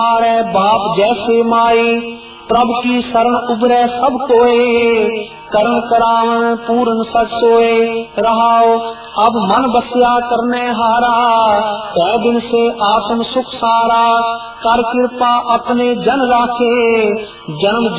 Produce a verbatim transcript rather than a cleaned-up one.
बाप जैसे माई प्रभु की शरण उबरे सब कोय करण करावन पूर्ण सच सोए रहाओ अब मन बसिया करने हारा तै दिन से आत्म सुख सारा कर कृपा अपने जन राखे जन्म